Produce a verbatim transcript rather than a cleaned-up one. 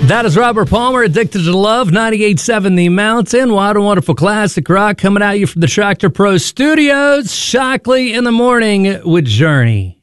That is Robert Palmer, Addicted to Love, ninety-eight point seven The Mountain. Wild and wonderful classic rock coming at you from the Tractor Pro Studios. Shockley in the morning with Journey.